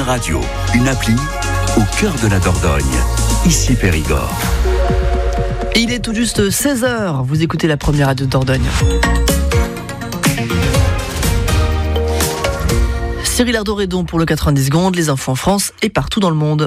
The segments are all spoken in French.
Radio, une appli au cœur de la Dordogne, ici Périgord. Il est tout juste 16h, vous écoutez la première radio de Dordogne. Cyril Ardoredon pour le 90 secondes, les infos en France et partout dans le monde.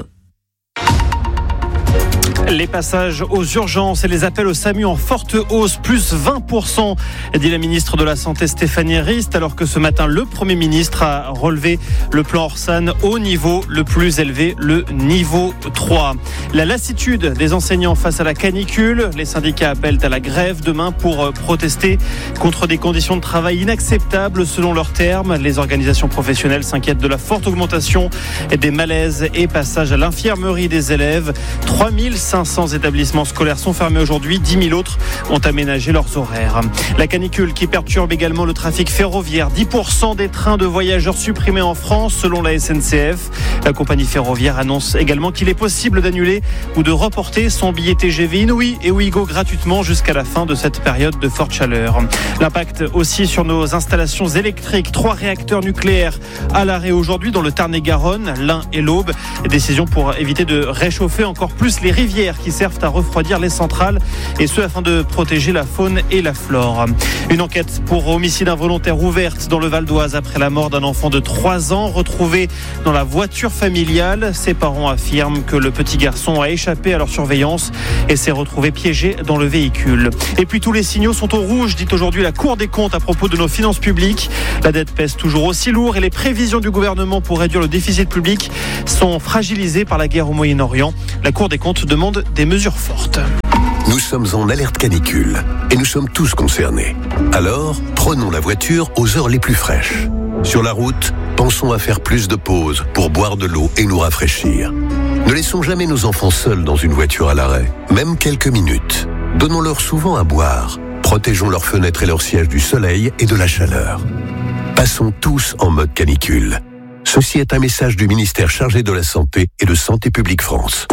Les passages aux urgences et les appels au SAMU en forte hausse, plus 20%, dit la ministre de la Santé Stéphanie Rist, alors que ce matin, le Premier ministre a relevé le plan Orsan au niveau le plus élevé, le niveau 3. La lassitude des enseignants face à la canicule, les syndicats appellent à la grève demain pour protester contre des conditions de travail inacceptables selon leurs termes. Les organisations professionnelles s'inquiètent de la forte augmentation des malaises et passages à l'infirmerie des élèves. 3500 établissements scolaires sont fermés aujourd'hui, 10 000 autres ont aménagé leurs horaires. La canicule qui perturbe également le trafic ferroviaire. 10% des trains de voyageurs supprimés en France selon la SNCF. La compagnie ferroviaire annonce également qu'il est possible d'annuler ou de reporter son billet TGV Inouï et Ouigo gratuitement jusqu'à la fin de cette période de forte chaleur. L'impact aussi sur nos installations électriques. 3 réacteurs nucléaires à l'arrêt aujourd'hui dans le Tarn-et-Garonne, l'Ain et l'Aube. Décision pour éviter de réchauffer encore plus les rivières qui servent à refroidir les centrales, et ce afin de protéger la faune et la flore. Une enquête pour homicide involontaire ouverte dans le Val d'Oise après la mort d'un enfant de 3 ans retrouvé dans la voiture familiale. Ses parents affirment que le petit garçon a échappé à leur surveillance et s'est retrouvé piégé dans le véhicule. Et puis tous les signaux sont au rouge, dit aujourd'hui la Cour des comptes à propos de nos finances publiques. La dette pèse toujours aussi lourd et les prévisions du gouvernement pour réduire le déficit public sont fragilisées par la guerre au Moyen-Orient. La Cour des comptes demande des mesures fortes. Nous sommes en alerte canicule et nous sommes tous concernés. Alors, prenons la voiture aux heures les plus fraîches. Sur la route, pensons à faire plus de pauses pour boire de l'eau et nous rafraîchir. Ne laissons jamais nos enfants seuls dans une voiture à l'arrêt, même quelques minutes. Donnons-leur souvent à boire. Protégeons leurs fenêtres et leurs sièges du soleil et de la chaleur. Passons tous en mode canicule. Ceci est un message du ministère chargé de la Santé et de Santé publique France.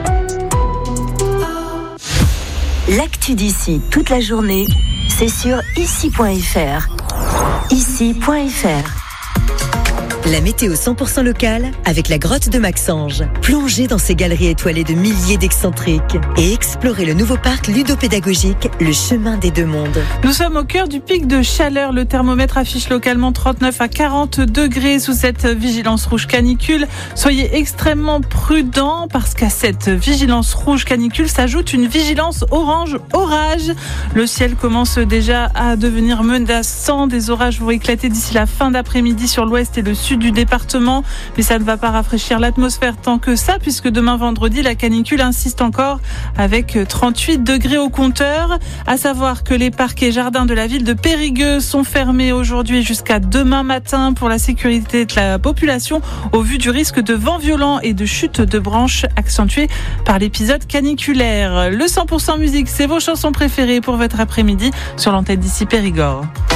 L'actu d'ici toute la journée, c'est sur ici.fr. Ici.fr. La météo 100% locale avec la grotte de Maxange. Plongez dans ces galeries étoilées de milliers d'excentriques et explorez le nouveau parc ludopédagogique, le chemin des 2 mondes. Nous sommes au cœur du pic de chaleur. Le thermomètre affiche localement 39 à 40 degrés sous cette vigilance rouge canicule. Soyez extrêmement prudents parce qu'à cette vigilance rouge canicule s'ajoute une vigilance orange orage. Le ciel commence déjà à devenir menaçant. Des orages vont éclater d'ici la fin d'après-midi sur l'ouest et le sud du département, mais ça ne va pas rafraîchir l'atmosphère tant que ça, puisque demain vendredi, la canicule insiste encore avec 38 degrés au compteur. À savoir que les parcs et jardins de la ville de Périgueux sont fermés aujourd'hui jusqu'à demain matin pour la sécurité de la population, au vu du risque de vent violent et de chute de branches accentuées par l'épisode caniculaire. Le 100% musique, c'est vos chansons préférées pour votre après-midi sur l'antenne d'ici Périgord.